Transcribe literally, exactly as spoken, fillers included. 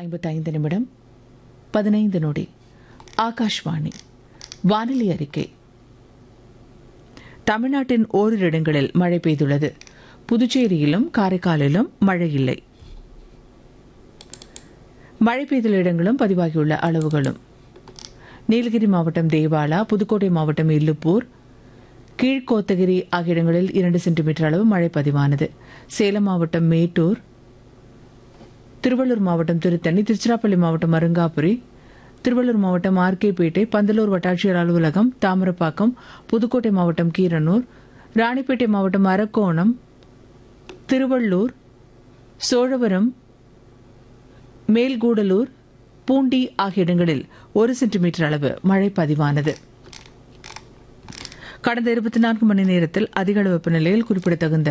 ஐம்பத்தைந்து நிமிடம் பதினைந்து நொடி. ஆகாஷ்வாணி வானிலை அறிக்கை. தமிழ்நாட்டின் ஓரிரு இடங்களில் மழை பெய்துள்ளது. புதுச்சேரியிலும் காரைக்காலிலும் மழை இல்லை. மழை பெய்துள்ள இடங்களும் பதிவாகியுள்ள அளவுகளும்: நீலகிரி மாவட்டம் தேவாலா, புதுக்கோட்டை மாவட்டம் இல்லுப்பூர், கீழ்கோத்தகிரி ஆகிய இடங்களில் இரண்டு சென்டிமீட்டர் அளவு மழை பதிவானது. சேலம் மாவட்டம் மேட்டூர், திருவள்ளூர் மாவட்டம் திருத்தணி, திருச்சிராப்பள்ளி மாவட்டம் அருங்காபுரி, திருவள்ளூர் மாவட்டம் ஆர்கேபேட்டை, பந்தலூர் வட்டாட்சியர் அலுவலகம், தாமிரப்பாக்கம், புதுக்கோட்டை மாவட்டம் கீரனூர், ராணிப்பேட்டை மாவட்டம் அரக்கோணம், திருவள்ளூர், சோழவரம், மேல்கூடலூர், பூண்டி ஆகிய இடங்களில் ஒரு சென்டிமீட்டர் அளவு மழை பதிவானது. கடந்த இருபத்தி நான்கு மணி நேரத்தில் அதிக அளவு வெப்பநிலையில் குறிப்பிடத்தகுந்த